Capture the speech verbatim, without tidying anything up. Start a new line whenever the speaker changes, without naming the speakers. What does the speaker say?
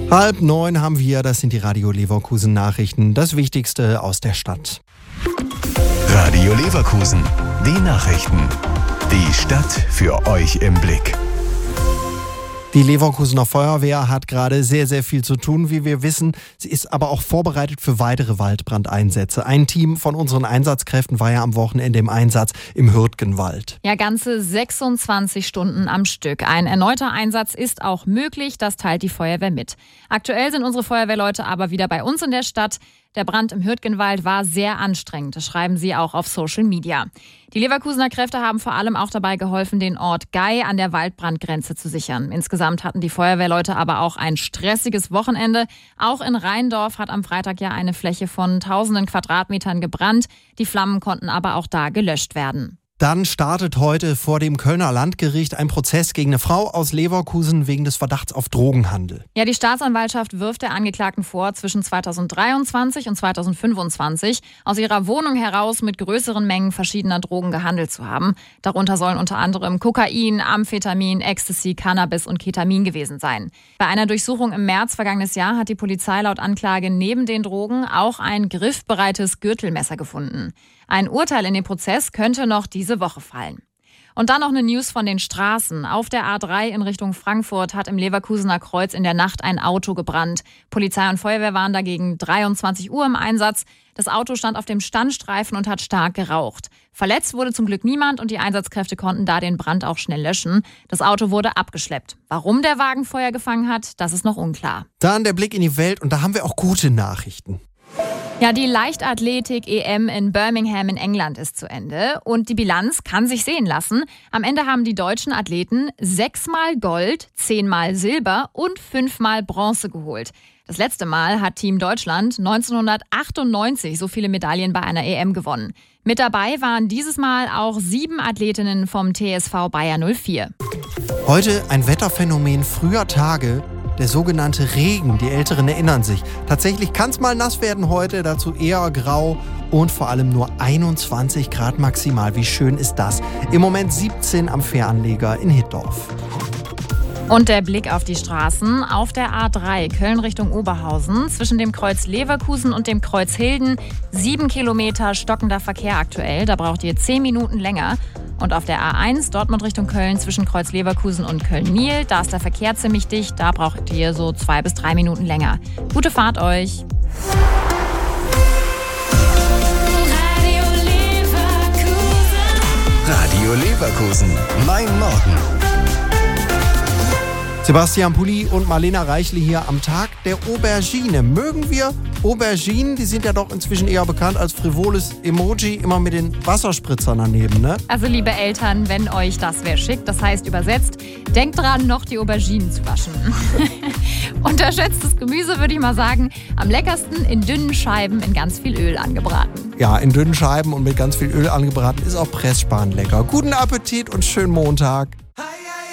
Halb neun haben wir, das sind die Radio Leverkusen Nachrichten, das Wichtigste aus der Stadt.
Radio Leverkusen, die Nachrichten. Die Stadt für euch im Blick.
Die Leverkusener Feuerwehr hat gerade sehr, sehr viel zu tun, wie wir wissen. Sie ist aber auch vorbereitet für weitere Waldbrandeinsätze. Ein Team von unseren Einsatzkräften war ja am Wochenende im Einsatz im Hürtgenwald.
Ja, ganze sechsundzwanzig Stunden am Stück. Ein erneuter Einsatz ist auch möglich, das teilt die Feuerwehr mit. Aktuell sind unsere Feuerwehrleute aber wieder bei uns in der Stadt. Der Brand im Hürtgenwald war sehr anstrengend, das schreiben sie auch auf Social Media. Die Leverkusener Kräfte haben vor allem auch dabei geholfen, den Ort Gei an der Waldbrandgrenze zu sichern. Insgesamt hatten die Feuerwehrleute aber auch ein stressiges Wochenende. Auch in Rheindorf hat am Freitag ja eine Fläche von tausenden Quadratmetern gebrannt. Die Flammen konnten aber auch da gelöscht werden.
Dann startet heute vor dem Kölner Landgericht ein Prozess gegen eine Frau aus Leverkusen wegen des Verdachts auf Drogenhandel.
Ja, die Staatsanwaltschaft wirft der Angeklagten vor, zwischen zweitausenddreiundzwanzig und zweitausendfünfundzwanzig aus ihrer Wohnung heraus mit größeren Mengen verschiedener Drogen gehandelt zu haben. Darunter sollen unter anderem Kokain, Amphetamin, Ecstasy, Cannabis und Ketamin gewesen sein. Bei einer Durchsuchung im März vergangenes Jahr hat die Polizei laut Anklage neben den Drogen auch ein griffbereites Gürtelmesser gefunden. Ein Urteil in dem Prozess könnte noch diese Woche fallen. Und dann noch eine News von den Straßen. Auf der A drei in Richtung Frankfurt hat im Leverkusener Kreuz in der Nacht ein Auto gebrannt. Polizei und Feuerwehr waren dagegen dreiundzwanzig Uhr im Einsatz. Das Auto stand auf dem Standstreifen und hat stark geraucht. Verletzt wurde zum Glück niemand und die Einsatzkräfte konnten da den Brand auch schnell löschen. Das Auto wurde abgeschleppt. Warum der Wagen Feuer gefangen hat, das ist noch unklar.
Dann der Blick in die Welt und da haben wir auch gute Nachrichten.
Ja, die Leichtathletik-E M in Birmingham in England ist zu Ende und die Bilanz kann sich sehen lassen. Am Ende haben die deutschen Athleten sechsmal Gold, zehnmal Silber und fünfmal Bronze geholt. Das letzte Mal hat Team Deutschland neunzehnhundertachtundneunzig so viele Medaillen bei einer E M gewonnen. Mit dabei waren dieses Mal auch sieben Athletinnen vom T S V Bayer null vier.
Heute ein Wetterphänomen früher Tage. Der sogenannte Regen, die Älteren erinnern sich. Tatsächlich kann es mal nass werden heute, dazu eher grau und vor allem nur einundzwanzig Grad maximal. Wie schön ist das? Im Moment siebzehn am Fähranleger in Hittorf.
Und der Blick auf die Straßen. Auf der A drei Köln Richtung Oberhausen zwischen dem Kreuz Leverkusen und dem Kreuz Hilden. Sieben Kilometer stockender Verkehr aktuell. Da braucht ihr zehn Minuten länger. Und auf der A eins Dortmund Richtung Köln zwischen Kreuz Leverkusen und Köln-Niel. Da ist der Verkehr ziemlich dicht. Da braucht ihr so zwei bis drei Minuten länger. Gute Fahrt euch.
Radio Leverkusen. Radio Leverkusen. Mein Morgen.
Sebastian Pulli und Marlena Reichli hier am Tag der Aubergine. Mögen wir Auberginen? Die sind ja doch inzwischen eher bekannt als frivoles Emoji, immer mit den Wasserspritzern daneben, ne?
Also liebe Eltern, wenn euch das wer schickt, das heißt übersetzt, denkt dran, noch die Auberginen zu waschen. Unterschätztes Gemüse, würde ich mal sagen, am leckersten in dünnen Scheiben in ganz viel Öl angebraten.
Ja, in dünnen Scheiben und mit ganz viel Öl angebraten ist auch Pressspan lecker. Guten Appetit und schönen Montag.